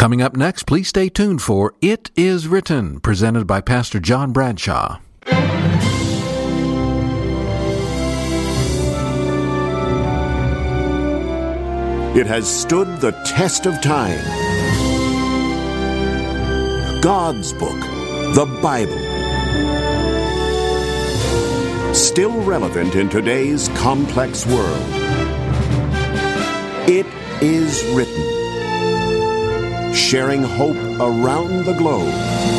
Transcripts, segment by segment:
Coming up next, please stay tuned for It Is Written, presented by Pastor John Bradshaw. It has stood the test of time. God's book, the Bible. Still relevant in today's complex world. It is written. Sharing hope around the globe.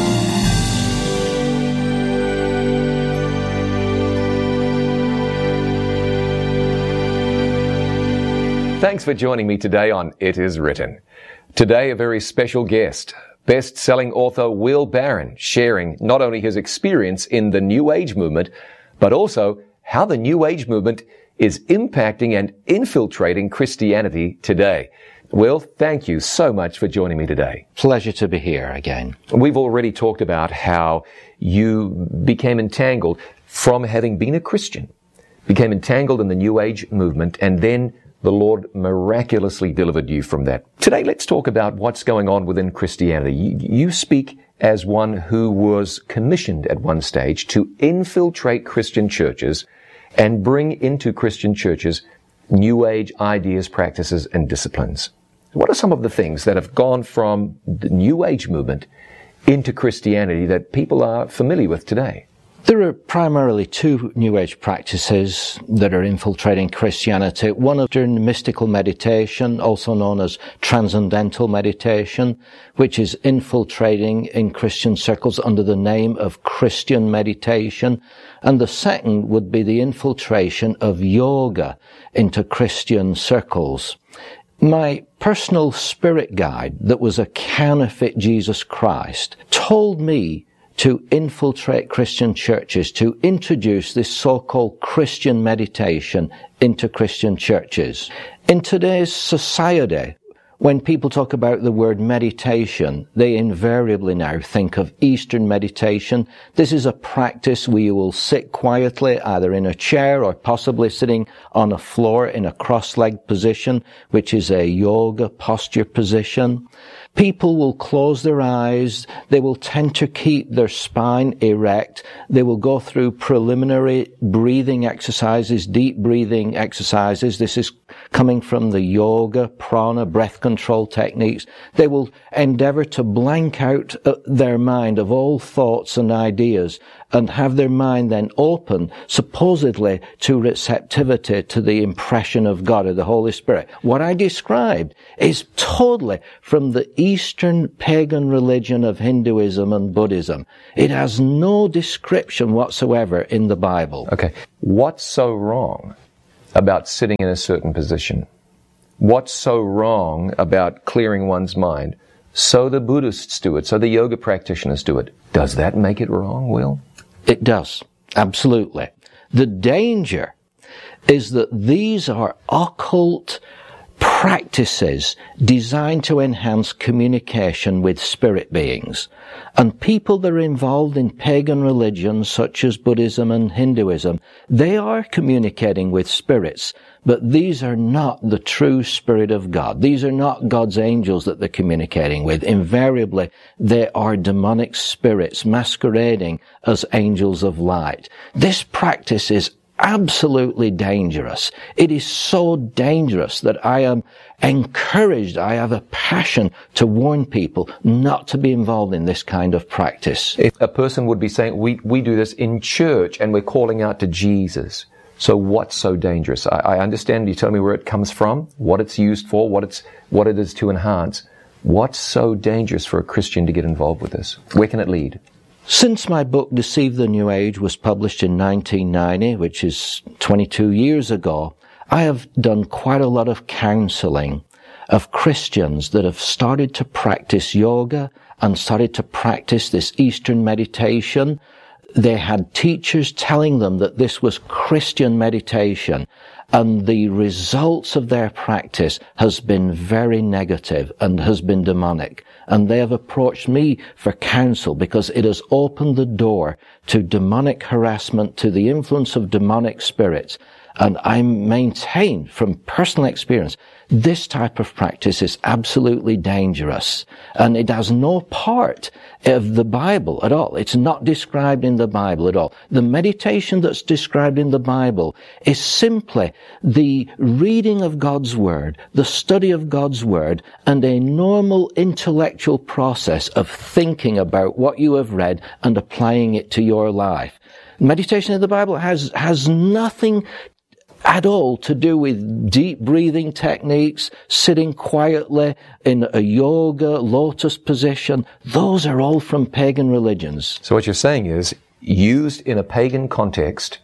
Thanks for joining me today on It Is Written. Today, a very special guest, best-selling author Will Barron, sharing not only his experience in the New Age movement, but also how the New Age movement is impacting and infiltrating Christianity today. Will, thank you so much for joining me today. Pleasure to be here again. We've already talked about how you became entangled from having been a Christian, became entangled in the New Age movement, and then the Lord miraculously delivered you from that. Today, let's talk about what's going on within Christianity. You speak as one who was commissioned at one stage to infiltrate Christian churches and bring into Christian churches New Age ideas, practices, and disciplines. What are some of the things that have gone from the New Age movement into Christianity that people are familiar with today? There are primarily two New Age practices that are infiltrating Christianity. One is during mystical meditation, also known as transcendental meditation, which is infiltrating in Christian circles under the name of Christian meditation. And the second would be the infiltration of yoga into Christian circles. My personal spirit guide, that was a counterfeit Jesus Christ, told me to infiltrate Christian churches, to introduce this so-called Christian meditation into Christian churches. In today's society, when people talk about the word meditation, they invariably now think of Eastern meditation. This is a practice where you will sit quietly, either in a chair or possibly sitting on a floor in a cross-legged position, which is a yoga posture position. People will close their eyes. They will tend to keep their spine erect. They will go through preliminary breathing exercises, deep breathing exercises. This is coming from the yoga, prana, breath control techniques. They will endeavor to blank out their mind of all thoughts and ideas and have their mind then open, supposedly, to receptivity to the impression of God or the Holy Spirit. What I described is totally from the Eastern pagan religion of Hinduism and Buddhism. It has no description whatsoever in the Bible. Okay. What's so wrong about sitting in a certain position? What's so wrong about clearing one's mind? So the Buddhists do it, so the yoga practitioners do it. Does that make it wrong, Will? It does. Absolutely. The danger is that these are occult practices designed to enhance communication with spirit beings. And people that are involved in pagan religions such as Buddhism and Hinduism, they are communicating with spirits, but these are not the true Spirit of God. These are not God's angels that they're communicating with. Invariably, they are demonic spirits masquerading as angels of light. This practice is absolutely dangerous. It is so dangerous that I am encouraged, I have a passion to warn people not to be involved in this kind of practice. If a person would be saying, we do this in church and we're calling out to Jesus, so what's so dangerous? I understand you tell me where it comes from, what it's used for, what it is to enhance. What's so dangerous for a Christian to get involved with this? Where can it lead? Since my book, Deceive the New Age, was published in 1990, which is 22 years ago, I have done quite a lot of counseling of Christians that have started to practice yoga and started to practice this Eastern meditation. They had teachers telling them that this was Christian meditation, and the results of their practice has been very negative and has been demonic. And they have approached me for counsel because it has opened the door to demonic harassment, to the influence of demonic spirits. And I maintain from personal experience, This type of practice is absolutely dangerous, and it has no part of the Bible at all. It's not described in the Bible at all. The meditation that's described in the Bible is simply the reading of God's Word, the study of God's Word, and a normal intellectual process of thinking about what you have read and applying it to your life. Meditation in the Bible has nothing at all to do with deep breathing techniques, sitting quietly in a yoga, lotus position. Those are all from pagan religions. So what you're saying is, used in a pagan context,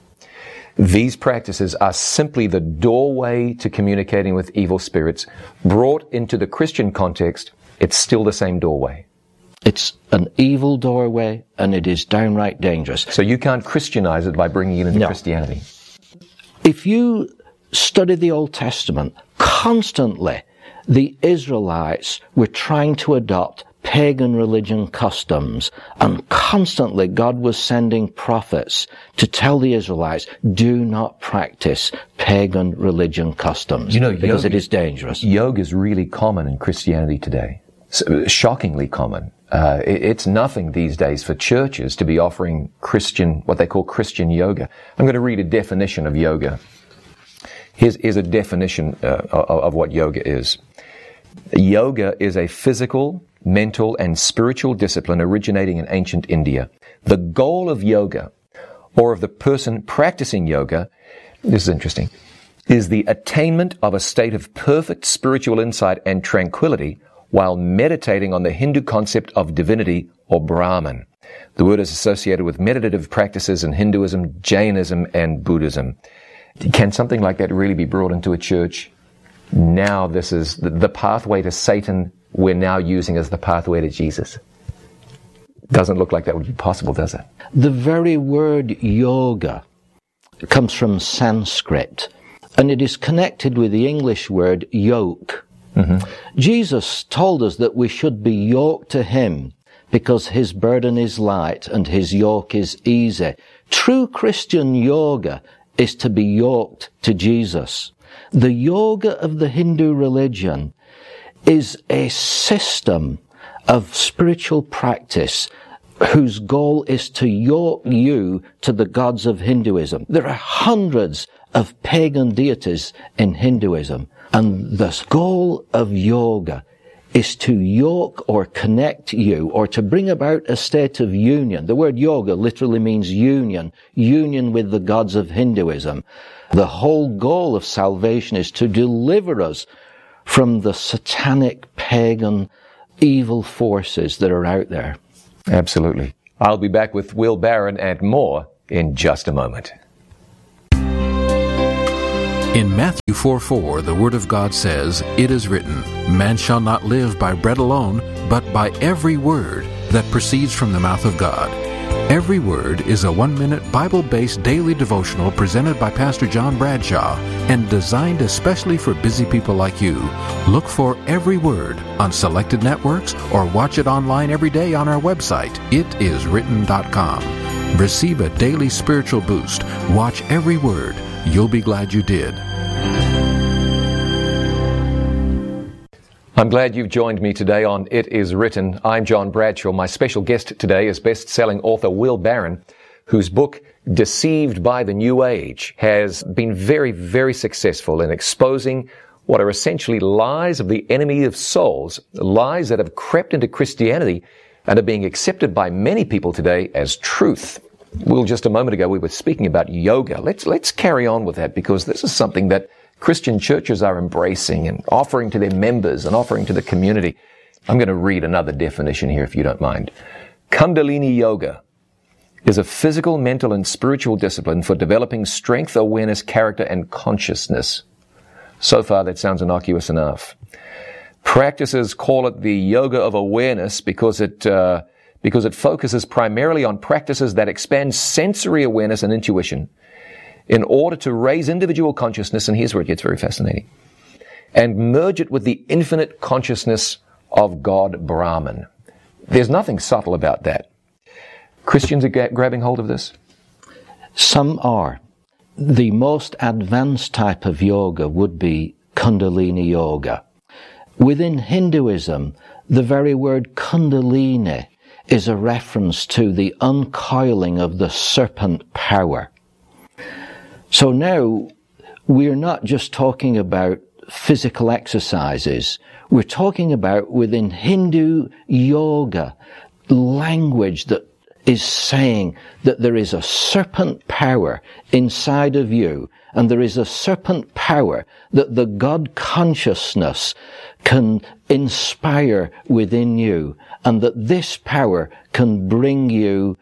these practices are simply the doorway to communicating with evil spirits. Brought into the Christian context, it's still the same doorway. It's an evil doorway, and it is downright dangerous. So you can't Christianize it by bringing it into No. Christianity. If you study the Old Testament, constantly the Israelites were trying to adopt pagan religion customs, and constantly God was sending prophets to tell the Israelites, do not practice pagan religion customs, because it is dangerous. Yoga is really common in Christianity today. Shockingly common. It's nothing these days for churches to be offering what they call Christian yoga. I'm going to read a definition of yoga. Here's a definition of what yoga is. Yoga is a physical, mental, and spiritual discipline originating in ancient India. The goal of yoga, or of the person practicing yoga, this is interesting, is the attainment of a state of perfect spiritual insight and tranquility while meditating on the Hindu concept of divinity or Brahman. The word is associated with meditative practices in Hinduism, Jainism, and Buddhism. Can something like that really be brought into a church? Now this is the pathway to Satan we're now using as the pathway to Jesus. Doesn't look like that would be possible, does it? The very word yoga comes from Sanskrit, and it is connected with the English word yoke. Mm-hmm. Jesus told us that we should be yoked to Him because His burden is light and His yoke is easy. True Christian yoga is to be yoked to Jesus. The yoga of the Hindu religion is a system of spiritual practice whose goal is to yoke you to the gods of Hinduism. There are hundreds of pagan deities in Hinduism. And the goal of yoga is to yoke or connect you, or to bring about a state of union. The word yoga literally means union with the gods of Hinduism. The whole goal of salvation is to deliver us from the satanic, pagan, evil forces that are out there. Absolutely. I'll be back with Will Barron and more in just a moment. In Matthew 4:4, the Word of God says, "It is written, man shall not live by bread alone, but by every word that proceeds from the mouth of God." Every Word is a 1-minute Bible-based daily devotional presented by Pastor John Bradshaw and designed especially for busy people like you. Look for Every Word on selected networks or watch it online every day on our website, itiswritten.com. Receive a daily spiritual boost. Watch Every Word. You'll be glad you did. I'm glad you've joined me today on It Is Written. I'm John Bradshaw. My special guest today is best-selling author Will Barron, whose book, Deceived by the New Age, has been very, very successful in exposing what are essentially lies of the enemy of souls, lies that have crept into Christianity and are being accepted by many people today as truth. Well, just a moment ago we were speaking about yoga. Let's carry on with that, because this is something that Christian churches are embracing and offering to their members and offering to the community. I'm going to read another definition here, if you don't mind. Kundalini Yoga is a physical, mental, and spiritual discipline for developing strength, awareness, character, and consciousness. So far, that sounds innocuous enough. Practices call it the yoga of awareness because it focuses primarily on practices that expand sensory awareness and intuition in order to raise individual consciousness, and here's where it gets very fascinating, and merge it with the infinite consciousness of God Brahman. There's nothing subtle about that. Christians are grabbing hold of this? Some are. The most advanced type of yoga would be Kundalini Yoga. Within Hinduism, the very word Kundalini is a reference to the uncoiling of the serpent power. So now, we're not just talking about physical exercises. We're talking about, within Hindu yoga, language that is saying that there is a serpent power inside of you, and there is a serpent power that the God consciousness can inspire within you, and that this power can bring you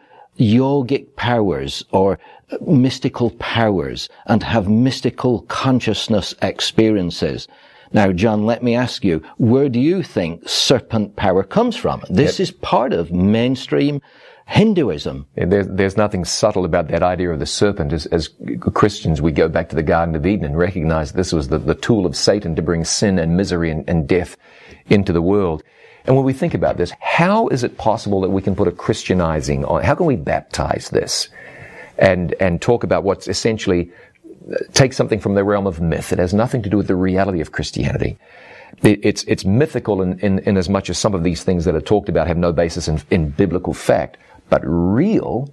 yogic powers or mystical powers and have mystical consciousness experiences. Now, John, let me ask you, where do you think serpent power comes from? This is part of mainstream Hinduism. There's nothing subtle about that idea of the serpent. As Christians, we go back to the Garden of Eden and recognize this was the tool of Satan to bring sin and misery and death into the world. And when we think about this, how is it possible that we can put a Christianizing on? How can we baptize this and talk about what's essentially take something from the realm of myth? It has nothing to do with the reality of Christianity. It's mythical in as much as some of these things that are talked about have no basis in biblical fact, but real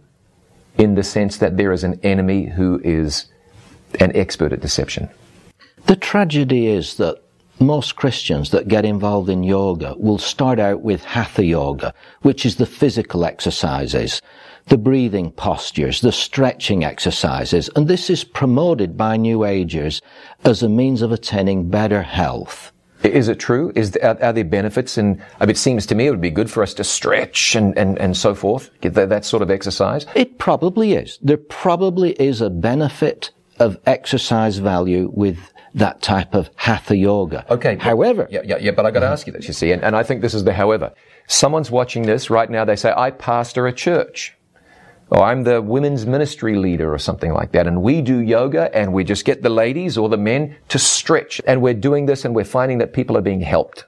in the sense that there is an enemy who is an expert at deception. The tragedy is that most Christians that get involved in yoga will start out with Hatha Yoga, which is the physical exercises, the breathing postures, the stretching exercises, and this is promoted by New Agers as a means of attaining better health. Is it true? Are there benefits? And it seems to me it would be good for us to stretch and so forth, get that sort of exercise. It probably is. There probably is a benefit of exercise value with that type of Hatha Yoga. Okay. However. Yeah, but I got to ask you this, you see, and I think this is the however. Someone's watching this right now, they say, I pastor a church. Or I'm the women's ministry leader or something like that. And we do yoga and we just get the ladies or the men to stretch. And we're doing this and we're finding that people are being helped.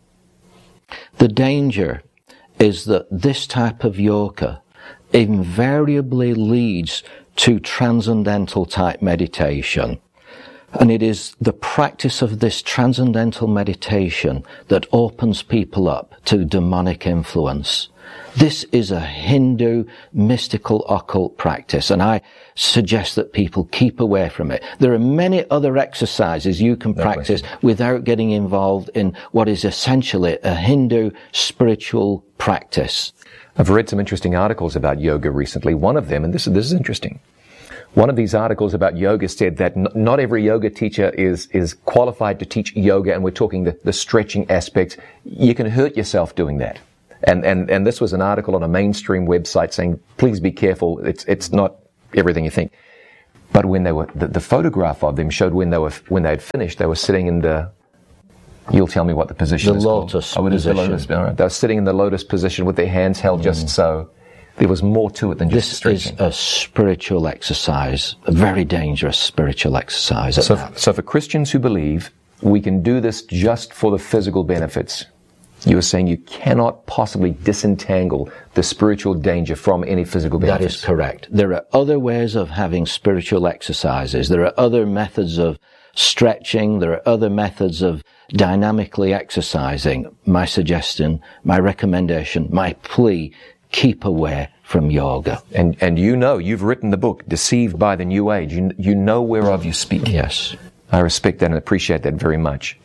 The danger is that this type of yoga invariably leads to transcendental type meditation. And it is the practice of this transcendental meditation that opens people up to demonic influence. This is a Hindu mystical occult practice, and I suggest that people keep away from it. There are many other exercises you can practice without getting involved in what is essentially a Hindu spiritual practice. I've read some interesting articles about yoga recently. One of them, and this is interesting, one of these articles about yoga said that not every yoga teacher is qualified to teach yoga, and we're talking the stretching aspects. You can hurt yourself doing that. And this was an article on a mainstream website saying, please be careful, it's not everything you think. But when they were, the photograph of them showed when they had finished, they were sitting in the, you'll tell me what the position is called. The lotus. All right. They were sitting in the lotus position with their hands held just so. There was more to it than just stretching. This is a spiritual exercise, a very dangerous spiritual exercise. So for Christians who believe we can do this just for the physical benefits, you are saying you cannot possibly disentangle the spiritual danger from any physical benefits. That is correct. There are other ways of having spiritual exercises. There are other methods of stretching. There are other methods of dynamically exercising. My suggestion, my recommendation, my plea, keep away from yoga. And you've written the book, Deceived by the New Age. You know whereof you speak. Yes. I respect that and appreciate that very much.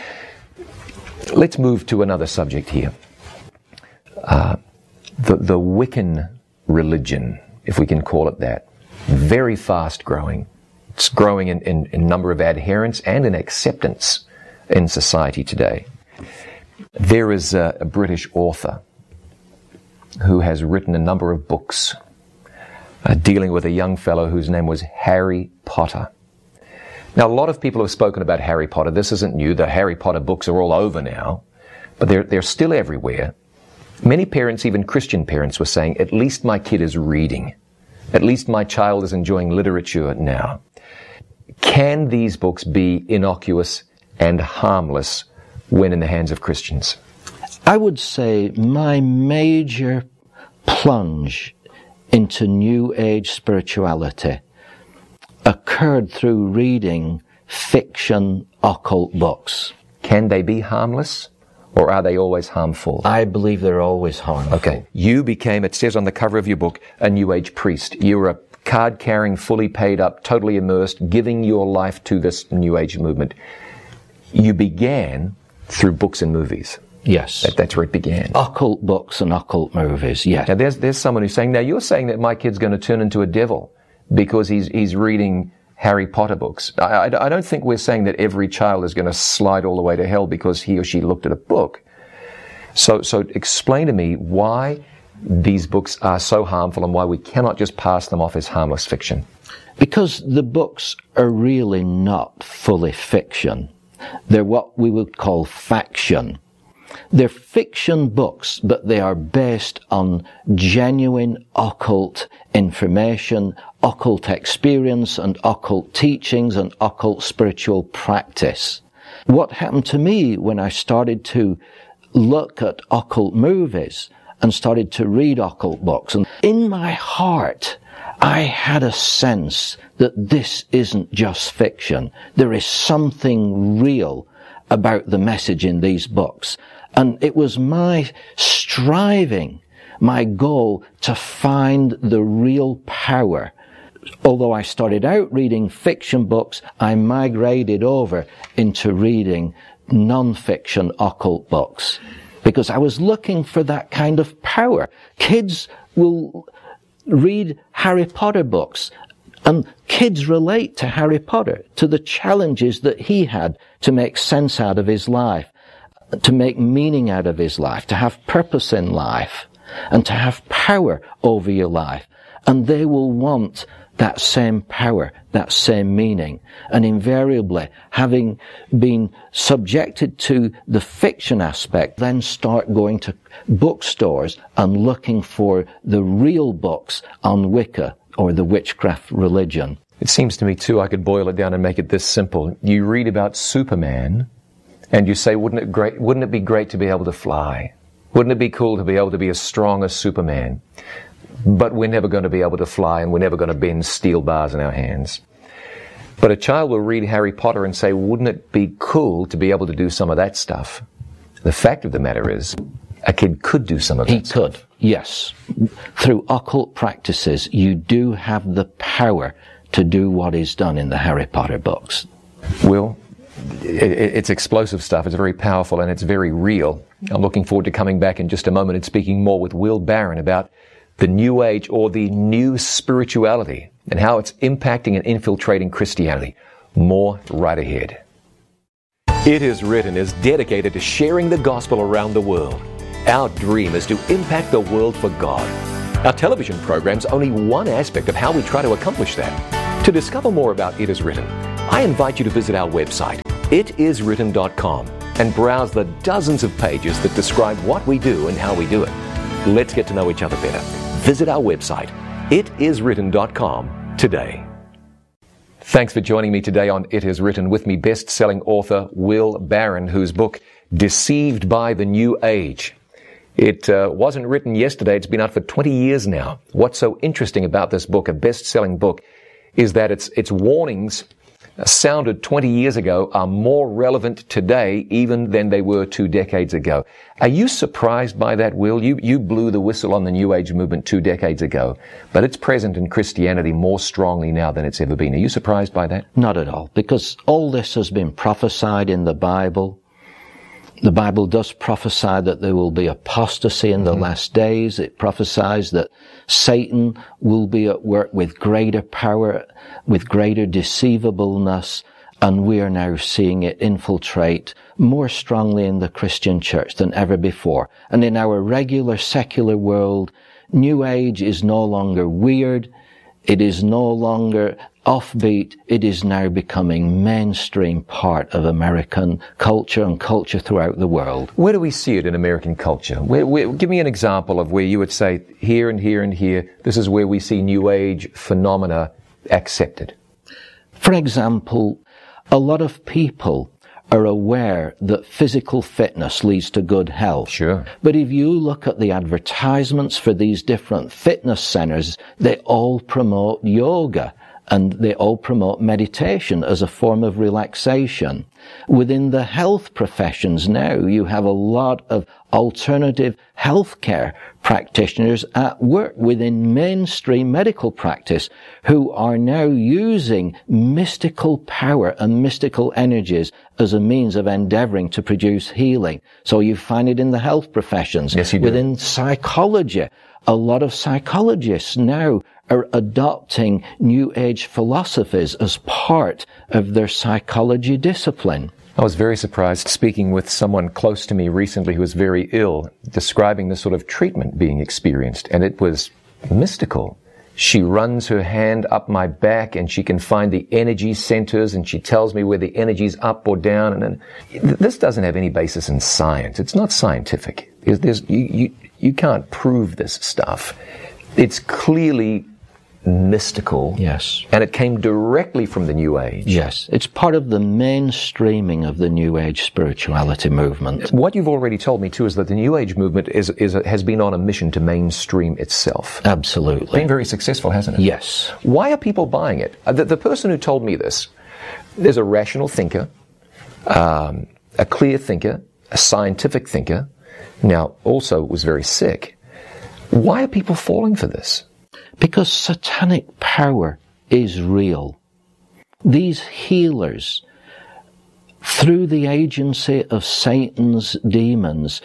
Let's move to another subject here. The Wiccan religion, if we can call it that, very fast growing. It's growing in number of adherents and in acceptance in society today. There is a British author who has written a number of books dealing with a young fellow whose name was Harry Potter. Now, a lot of people have spoken about Harry Potter. This isn't new. The Harry Potter books are all over now, but they're still everywhere. Many parents, even Christian parents, were saying, at least my kid is reading. At least my child is enjoying literature now. Can these books be innocuous and harmless when in the hands of Christians? I would say my major plunge into New Age spirituality occurred through reading fiction occult books. Can they be harmless, or are they always harmful? I believe they're always harmful. Okay. You became, it says on the cover of your book, a New Age priest. You were a card-carrying, fully paid up, totally immersed, giving your life to this New Age movement. You began through books and movies. Yes. That's where it began. Occult books and occult movies, yes. Now there's someone who's saying, now you're saying that my kid's going to turn into a devil because he's reading Harry Potter books. I don't think we're saying that every child is going to slide all the way to hell because he or she looked at a book. So explain to me why these books are so harmful and why we cannot just pass them off as harmless fiction. Because the books are really not fully fiction. They're what we would call faction. They're fiction books, but they are based on genuine occult information, occult experience, and occult teachings, and occult spiritual practice. What happened to me when I started to look at occult movies and started to read occult books, and in my heart, I had a sense that this isn't just fiction. There is something real about the message in these books. And it was my striving, my goal, to find the real power. Although I started out reading fiction books, I migrated over into reading non-fiction occult books. Because I was looking for that kind of power. Kids will read Harry Potter books, and kids relate to Harry Potter, to the challenges that he had to make sense out of his life, to make meaning out of his life, to have purpose in life, and to have power over your life. And they will want that same power, that same meaning. And invariably, having been subjected to the fiction aspect, then start going to bookstores and looking for the real books on Wicca, or the witchcraft religion. It seems to me, too, I could boil it down and make it this simple. You read about Superman, and you say, wouldn't it be great to be able to fly? Wouldn't it be cool to be able to be as strong as Superman? But we're never going to be able to fly, and we're never going to bend steel bars in our hands. But a child will read Harry Potter and say, wouldn't it be cool to be able to do some of that stuff? The fact of the matter is, a kid could do some of that stuff. He could, yes. Through occult practices, you do have the power to do what is done in the Harry Potter books. Will, it's explosive stuff. It's very powerful and it's very real. I'm looking forward to coming back in just a moment and speaking more with Will Barron about the New Age, or the new spirituality, and how it's impacting and infiltrating Christianity. More right ahead. It Is Written is dedicated to sharing the gospel around the world. Our dream is to impact the world for God. Our television program's only one aspect of how we try to accomplish that. To discover more about It Is Written, I invite you to visit our website, itiswritten.com, and browse the dozens of pages that describe what we do and how we do it. Let's get to know each other better. Visit our website, itiswritten.com, today. Thanks for joining me today on It Is Written. With me, best-selling author Will Barron, whose book, Deceived by the New Age. It wasn't written yesterday. It's been out for 20 years now. What's so interesting about this book, a best-selling book, is that its warnings sounded 20 years ago are more relevant today even than they were 2 decades ago. Are you surprised by that, Will? You blew the whistle on the New Age movement 2 decades ago, but it's present in Christianity more strongly now than it's ever been. Are you surprised by that? Not at all, because all this has been prophesied in the Bible. The Bible does prophesy that there will be apostasy in the last days. It prophesies that Satan will be at work with greater power, with greater deceivableness, and we are now seeing it infiltrate more strongly in the Christian church than ever before. And in our regular secular world, New Age is no longer weird. It is no longer offbeat. It is now becoming mainstream part of American culture and culture throughout the world. Where do we see it in American culture? Where, give me an example of where you would say here and here and here, this is where we see New Age phenomena accepted. For example, a lot of people are aware that physical fitness leads to good health. Sure. But if you look at the advertisements for these different fitness centers, they all promote yoga and they all promote meditation as a form of relaxation. Within the health professions now, you have a lot of alternative healthcare practitioners at work within mainstream medical practice who are now using mystical power and mystical energies as a means of endeavoring to produce healing. So you find it in the health professions. Yes, you do. Within psychology, a lot of psychologists now are adopting New Age philosophies as part of their psychology discipline. I was very surprised speaking with someone close to me recently who was very ill, describing the sort of treatment being experienced, and it was mystical. She runs her hand up my back and she can find the energy centers and she tells me where the energy's up or down. And this doesn't have any basis in science. It's not scientific. You can't prove this stuff. It's clearly mystical. Yes. And it came directly from the New Age. Yes. It's part of the mainstreaming of the New Age spirituality movement. What you've already told me, too, is that the New Age movement has been on a mission to mainstream itself. Absolutely. Been very successful, hasn't it? Yes. Why are people buying it? The person who told me this is a rational thinker, a clear thinker, a scientific thinker, now also was very sick. Why are people falling for this? Because satanic power is real. These healers, through the agency of Satan's demons,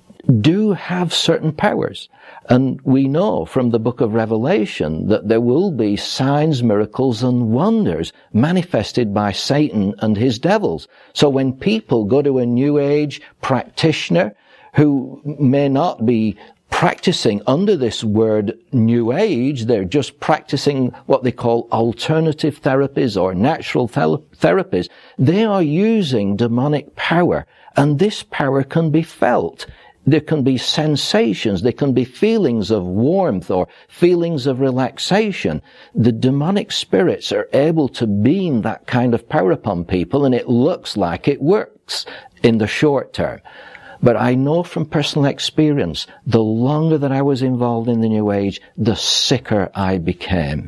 do have certain powers. And we know from the book of Revelation that there will be signs, miracles, and wonders manifested by Satan and his devils. So when people go to a New Age practitioner who may not be practicing under this word New Age, they're just practicing what they call alternative therapies or natural therapies. They are using demonic power, and this power can be felt. There can be sensations, there can be feelings of warmth or feelings of relaxation. The demonic spirits are able to beam that kind of power upon people, and it looks like it works in the short term. But I know from personal experience, the longer that I was involved in the New Age, the sicker I became.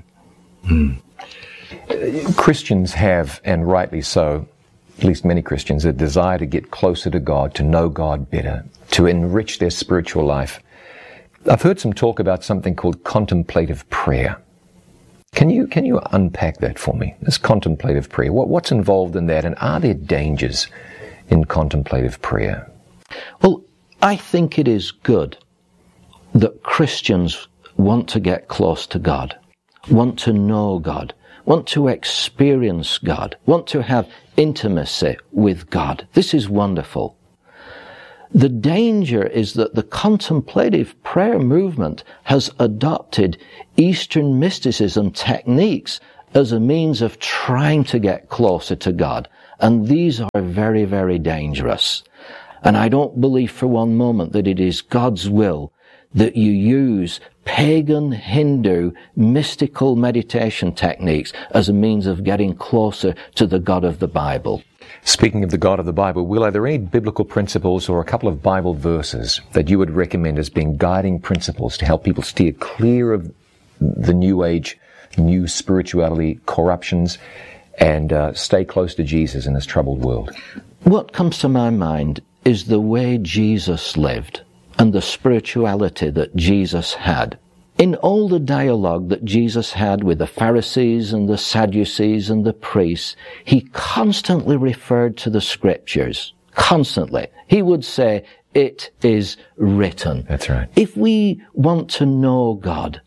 Christians have, and rightly so, at least many Christians, a desire to get closer to God, to know God better, to enrich their spiritual life. I've heard some talk about something called contemplative prayer. Can you unpack that for me? This contemplative prayer, what's involved in that, and are there dangers in contemplative prayer? Well, I think it is good that Christians want to get close to God, want to know God, want to experience God, want to have intimacy with God. This is wonderful. The danger is that the contemplative prayer movement has adopted Eastern mysticism techniques as a means of trying to get closer to God. And these are very, very dangerous. And I don't believe for one moment that it is God's will that you use pagan, Hindu, mystical meditation techniques as a means of getting closer to the God of the Bible. Speaking of the God of the Bible, Will, are there any biblical principles or a couple of Bible verses that you would recommend as being guiding principles to help people steer clear of the New Age, new spirituality, corruptions, and stay close to Jesus in this troubled world? What comes to my mind is the way Jesus lived and the spirituality that Jesus had. In all the dialogue that Jesus had with the Pharisees and the Sadducees and the priests, he constantly referred to the Scriptures. Constantly. He would say, "It is written." That's right. If we want to know God,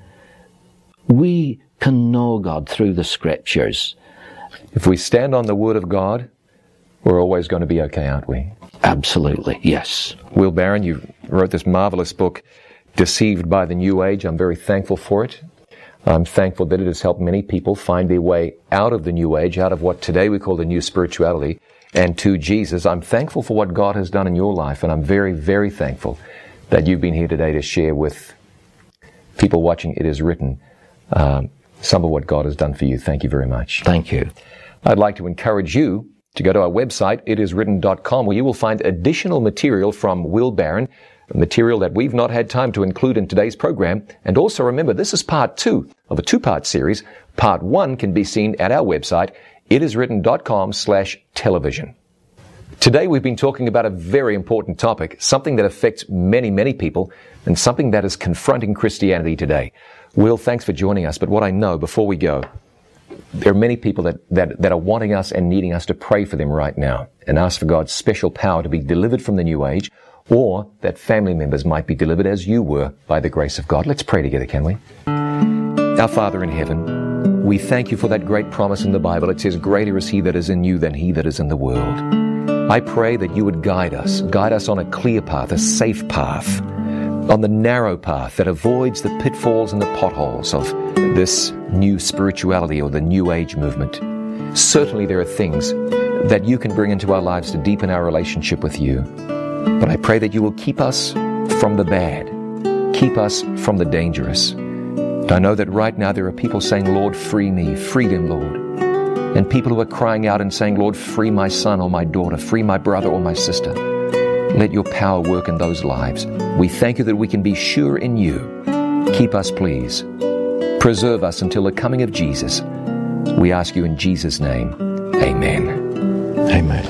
we can know God through the Scriptures. If we stand on the Word of God, we're always going to be okay, aren't we? Absolutely, yes. Will Barron, you wrote this marvelous book, Deceived by the New Age. I'm very thankful for it. I'm thankful that it has helped many people find their way out of the New Age, out of what today we call the new spirituality, and to Jesus. I'm thankful for what God has done in your life, and I'm very, very thankful that you've been here today to share with people watching It Is Written some of what God has done for you. Thank you very much. Thank you. I'd like to encourage you to go to our website, itiswritten.com, where you will find additional material from Will Barron, material that we've not had time to include in today's program. And also remember, this is part 2 of a 2-part series. Part 1 can be seen at our website, itiswritten.com/television. Today we've been talking about a very important topic, something that affects many, many people, and something that is confronting Christianity today. Will, thanks for joining us, but what I know before we go, there are many people that are wanting us and needing us to pray for them right now and ask for God's special power to be delivered from the New Age, or that family members might be delivered as you were by the grace of God. Let's pray together, can we? Our Father in heaven, we thank you for that great promise in the Bible. It says, "Greater is he that is in you than he that is in the world." I pray that you would guide us on a clear path, a safe path, on the narrow path that avoids the pitfalls and the potholes of this new spirituality or the New Age movement. Certainly there are things that you can bring into our lives to deepen our relationship with you. But I pray that you will keep us from the bad, keep us from the dangerous. And I know that right now there are people saying, "Lord, free me, free them, Lord." And people who are crying out and saying, "Lord, free my son or my daughter, free my brother or my sister." Let your power work in those lives. We thank you that we can be sure in you. Keep us, please. Preserve us until the coming of Jesus. We ask you in Jesus' name. Amen. Amen.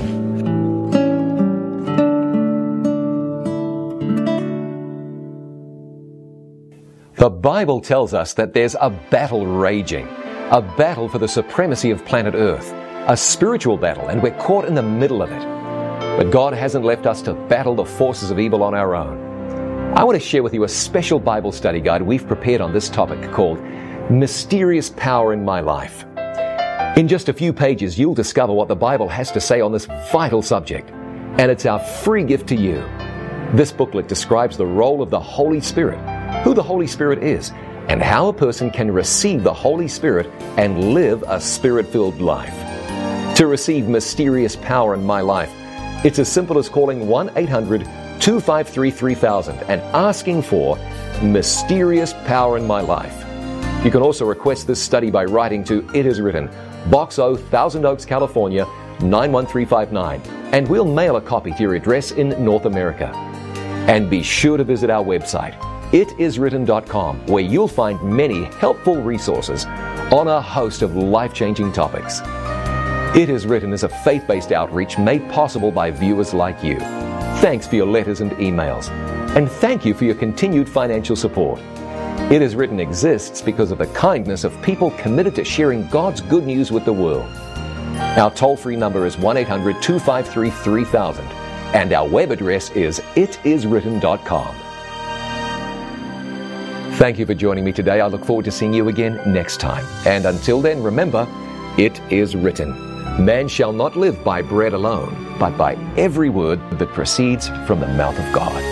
The Bible tells us that there's a battle raging, a battle for the supremacy of planet Earth, a spiritual battle, and we're caught in the middle of it. But God hasn't left us to battle the forces of evil on our own. I want to share with you a special Bible study guide we've prepared on this topic called Mysterious Power in My Life. In just a few pages, you'll discover what the Bible has to say on this vital subject, and it's our free gift to you. This booklet describes the role of the Holy Spirit, who the Holy Spirit is, and how a person can receive the Holy Spirit and live a Spirit-filled life. To receive mysterious power in my life, it's as simple as calling 1-800-253-3000 and asking for mysterious power in my life. You can also request this study by writing to It Is Written, Box O, Thousand Oaks, California, 91359, and we'll mail a copy to your address in North America. And be sure to visit our website, itiswritten.com, where you'll find many helpful resources on a host of life-changing topics. It Is Written is a faith-based outreach made possible by viewers like you. Thanks for your letters and emails, and thank you for your continued financial support. It Is Written exists because of the kindness of people committed to sharing God's good news with the world. Our toll-free number is 1-800-253-3000, and our web address is itiswritten.com. Thank you for joining me today. I look forward to seeing you again next time. And until then, remember, it is written, "Man shall not live by bread alone, but by every word that proceeds from the mouth of God."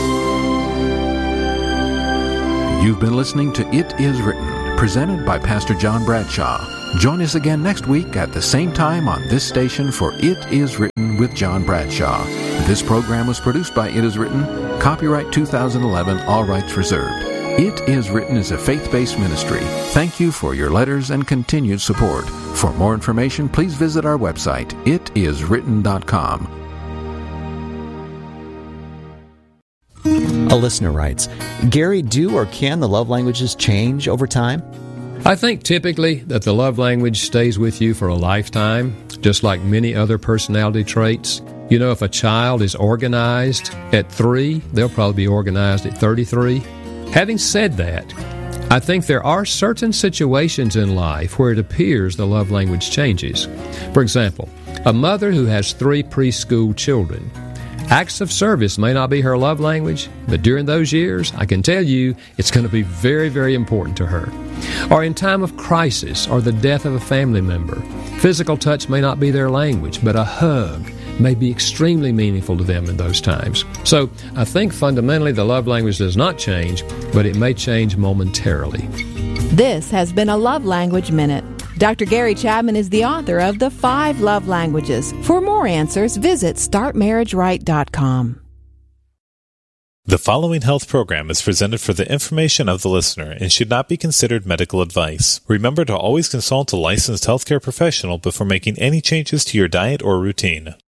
You've been listening to It Is Written, presented by Pastor John Bradshaw. Join us again next week at the same time on this station for It Is Written with John Bradshaw. This program was produced by It Is Written, copyright 2011, all rights reserved. It Is Written is a faith-based ministry. Thank you for your letters and continued support. For more information, please visit our website, itiswritten.com. A listener writes, Gary, do or can the love languages change over time? I think typically that the love language stays with you for a lifetime, just like many other personality traits. You know, if a child is organized at 3, they'll probably be organized at 33. Having said that, I think there are certain situations in life where it appears the love language changes. For example, a mother who has 3 preschool children. Acts of service may not be her love language, but during those years, I can tell you it's going to be very, very important to her. Or in time of crisis or the death of a family member, physical touch may not be their language, but a hug may be extremely meaningful to them in those times. So I think fundamentally the love language does not change, but it may change momentarily. This has been a Love Language Minute. Dr. Gary Chapman is the author of The 5 Love Languages. For more answers, visit StartMarriageRight.com. The following health program is presented for the information of the listener and should not be considered medical advice. Remember to always consult a licensed healthcare professional before making any changes to your diet or routine.